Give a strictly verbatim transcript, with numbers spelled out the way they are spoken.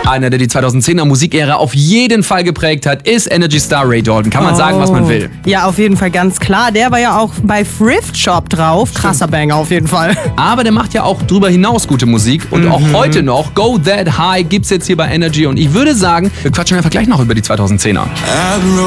Einer, der die zweitausendzehner Musikära auf jeden Fall geprägt hat, ist Energy Star Ray Dalton. Kann man oh. sagen, was man will. Ja, auf jeden Fall ganz klar. Der war ja auch bei Thrift Shop drauf. Krasser Banger auf jeden Fall. Aber der macht ja auch drüber hinaus gute Musik. Und mhm. auch heute noch, Go That High gibt's jetzt hier bei Energy. Und ich würde sagen, wir quatschen einfach gleich noch über die zweitausendzehner.